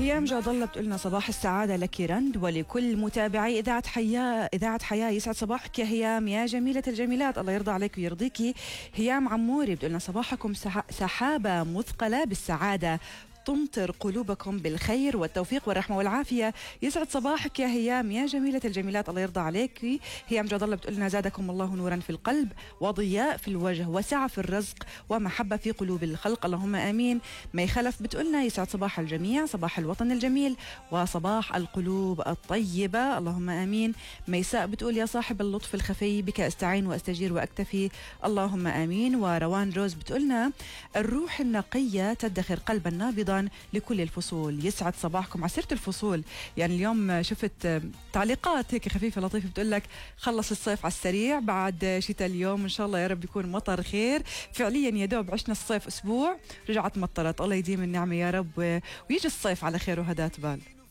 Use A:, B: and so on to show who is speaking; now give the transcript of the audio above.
A: هي أمجد الله بتقولنا صباح السعادة لك رند ولكل متابعي إذاعة حياة. يسعد صباحك يا هيام يا جميلة الجميلات، الله يرضى عليك ويرضيكي. هيام عموري بتقولنا صباحكم سحابة مثقلة بالسعادة تمطر قلوبكم بالخير والتوفيق والرحمة والعافية. يسعد صباحك يا هيام يا جميلة الجميلات، الله يرضى عليك. هي أمجد الله بتقولنا زادكم الله نورا في القلب وضياء في الوجه وسعة في الرزق ومحبة في قلوب الخلق، اللهم آمين. مي خلف بتقولنا يسعد صباح الجميع، صباح الوطن الجميل وصباح القلوب الطيبة، اللهم آمين. ميساء بتقول يا صاحب اللطف الخفي بك أستعين وأستجير وأكتفي، اللهم آمين. وروان روز بتقولنا الروح النقية تدخر قلبا نابضا لكل الفصول. يسعد صباحكم. عسيرة الفصول، يعني اليوم شفت تعليقات هيك خفيفة لطيفة بتقول لك خلص الصيف على السريع بعد شتاء اليوم، إن شاء الله يا رب يكون مطر خير. فعليا يا دوب عشنا الصيف أسبوع رجعت مطرت، الله يديم النعمة يا رب ويجي الصيف على خير وهدات بال.